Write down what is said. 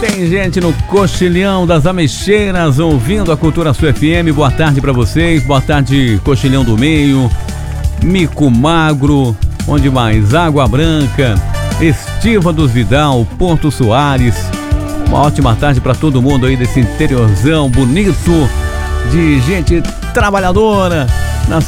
Tem gente no Coxilhão das Ameixeiras ouvindo a Cultura Sul FM. Boa tarde pra vocês. Boa tarde, Coxilhão do Meio, Mico Magro, onde mais? Água Branca, Estiva dos Vidal, Porto Soares. Uma ótima tarde pra todo mundo aí desse interiorzão bonito de gente trabalhadora.